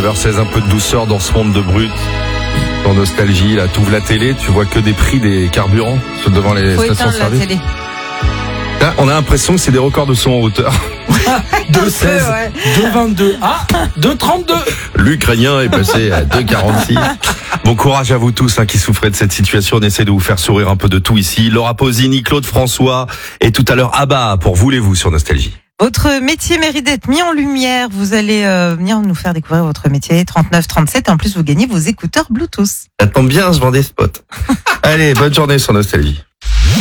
19h16, un peu de douceur dans ce monde de brut. Dans Nostalgie, là, t'ouvres la télé, tu vois que des prix des carburants devant les stations de service. Télé. Là, on a l'impression que c'est des records de son en hauteur. 2,16, 2,22, 2,32. L'Ukrainien est passé à 2,46. Bon courage à vous tous qui souffrez de cette situation. On essaie de vous faire sourire un peu de tout ici. Laura Pausini, Claude François et tout à l'heure Abba pour Voulez-vous sur Nostalgie. Votre métier mérite d'être mis en lumière. Vous allez venir nous faire découvrir votre métier 3937. En plus, vous gagnez vos écouteurs Bluetooth. Ça tombe bien, je vends des spots. Allez, bonne journée sur Nostalgie.